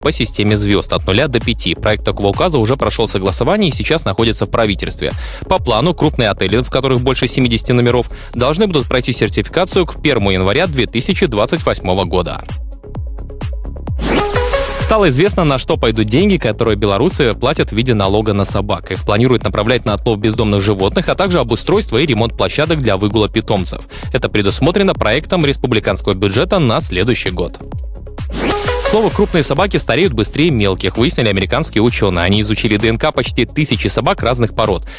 по системе звезд от 0 до 5. Проект такого указа уже прошел согласование и сейчас находится в правительстве. По плану, крупные отели, в которых больше 70 номеров, должны будут пройти сертификацию к 1 января 2028 года. Стало известно, на что пойдут деньги, которые белорусы платят в виде налога на собак. Их планируют направлять на отлов бездомных животных, а также обустройство и ремонт площадок для выгула питомцев. Это предусмотрено проектом республиканского бюджета на следующий год. К слову, крупные собаки стареют быстрее мелких, выяснили американские ученые. Они изучили ДНК почти 1000 собак разных пород.